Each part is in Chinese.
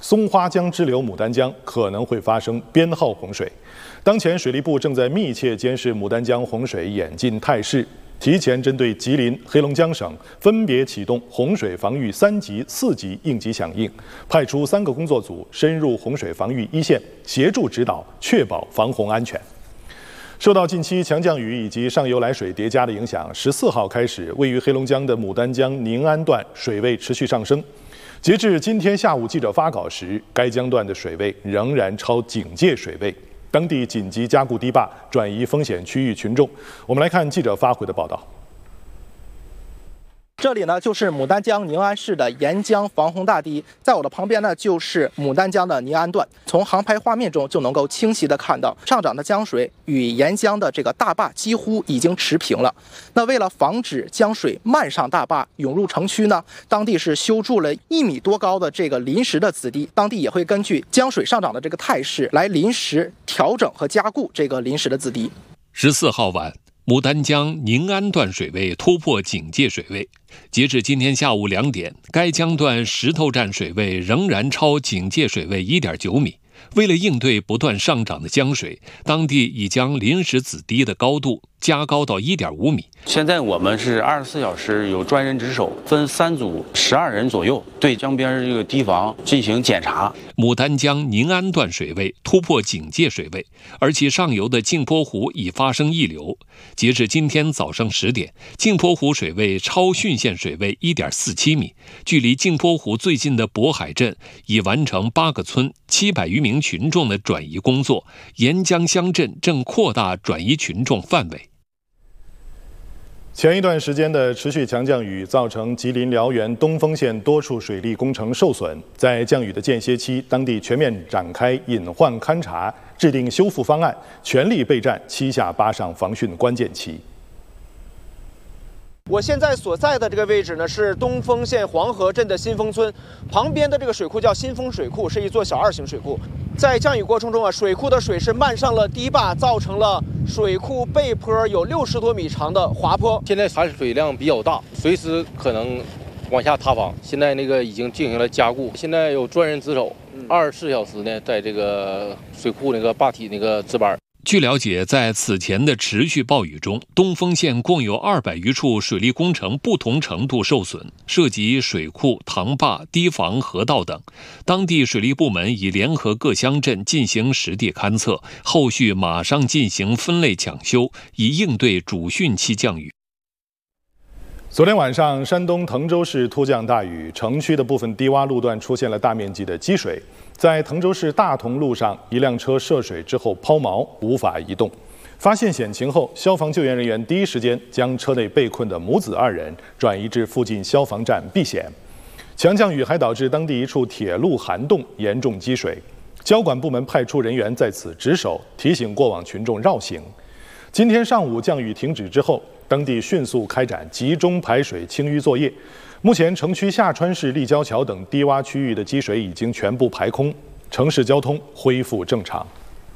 松花江支流牡丹江可能会发生编号洪水。当前水利部正在密切监视牡丹江洪水演进态势，提前针对吉林、黑龙江省分别启动洪水防御3级、4级应急响应，派出3个工作组深入洪水防御一线，协助指导，确保防洪安全。受到近期强降雨以及上游来水叠加的影响，14号开始，位于黑龙江的牡丹江宁安段水位持续上升。截至今天下午记者发稿时，该江段的水位仍然超警戒水位，当地紧急加固堤坝，转移风险区域群众。我们来看记者发回的报道。 这里呢就是牡丹江宁安市的沿江防洪大堤，在我的旁边呢就是牡丹江的宁安段。从航拍画面中就能够清晰的看到，上涨的江水与沿江的这个大坝几乎已经持平了。那为了防止江水漫上大坝涌入城区呢，当地是修筑了1米多高的这个临时的子堤，当地也会根据江水上涨的这个态势来临时调整和加固这个临时的子堤。 14号晚，牡丹江宁安段水位突破警戒水位，截至今天下午2点，该江段石头站水位仍然超警戒水位1.9米。为了应对不断上涨的江水，当地已将临时子堤的高度加高到1.5米。 现在我们是24小时有专人值守，分3组12人左右，对江边这个堤防进行检查。 牡丹江宁安段水位突破警戒水位，而其上游的镜泊湖已发生溢流。截至今天早上10点，镜泊湖水位超汛线水位1.47米，距离镜泊湖最近的渤海镇已完成8个村700余名群众的转移工作，沿江乡镇正扩大转移群众范围。 前一段时间的持续强降雨造成吉林辽源东丰县多处水利工程受损，在降雨的间歇期，当地全面展开隐患勘查，制定修复方案，全力备战7下8上防汛关键期。 我现在所在的这个位置呢，是东丰县黄河镇的新丰村，旁边的这个水库叫新丰水库，是一座小2型水库。在降雨过程中啊，水库的水是漫上了堤坝，造成了水库背坡有60多米长的滑坡。 现在含水量比较大，随时可能往下塌方。现在那个已经进行了加固，现在有专人值守，24小时呢，在这个水库那个坝体那个值班。 据了解，在此前的持续暴雨中，东丰县共有200余处水利工程不同程度受损，涉及水库、塘坝、堤防、河道等。当地水利部门已联合各乡镇进行实地勘测，后续马上进行分类抢修，以应对主汛期降雨。 昨天晚上，山东滕州市突降大雨，城区的部分低洼路段出现了大面积的积水。在滕州市大同路上，一辆车涉水之后抛锚，无法移动。发现险情后，消防救援人员第一时间将车内被困的母子2人转移至附近消防站避险。强降雨还导致当地一处铁路涵洞严重积水，交管部门派出人员在此值守，提醒过往群众绕行。今天上午降雨停止之后，当地迅速开展集中排水清淤作业。目前，城区下川市立交桥等低洼区域的积水已经全部排空，城市交通恢复正常。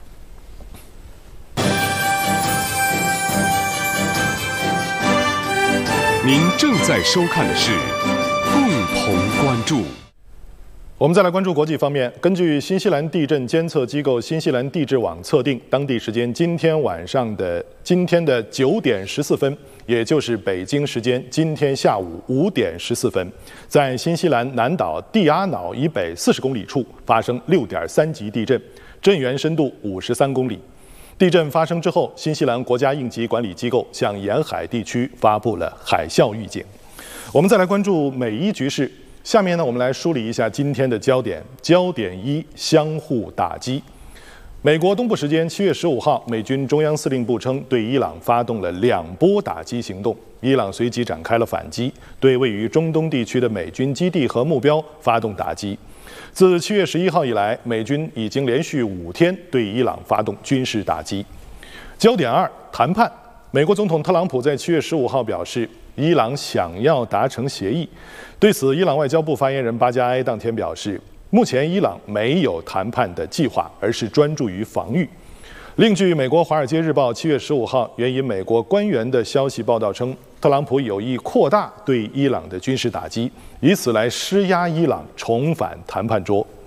您正在收看的是共同关注。 我们再来关注国际方面。根据新西兰地震监测机构新西兰地质网测定，当地时间今天的9点14分，也就是北京时间今天下午5点14分，在新西兰南岛蒂阿瑙以北40公里处发生6.3级地震，震源深度53公里。地震发生之后，新西兰国家应急管理机构向沿海地区发布了海啸预警。我们再来关注美伊局势。下面呢，我们来梳理一下今天的焦点。焦点1：相互打击。美国东部时间7月15号，美军中央司令部称对伊朗发动了2波打击行动，伊朗随即展开了反击，对位于中东地区的美军基地和目标发动打击。自7月11号以来，美军已经连续5天对伊朗发动军事打击。焦点2：谈判。美国总统特朗普在7月15号表示，伊朗想要达成协议。对此，伊朗外交部发言人巴加埃当天表示，目前伊朗没有谈判的计划，而是专注于防御。另据美国《华尔街日报》7月15号援引美国官员的消息报道称，特朗普有意扩大对伊朗的军事打击，以此来施压伊朗重返谈判桌。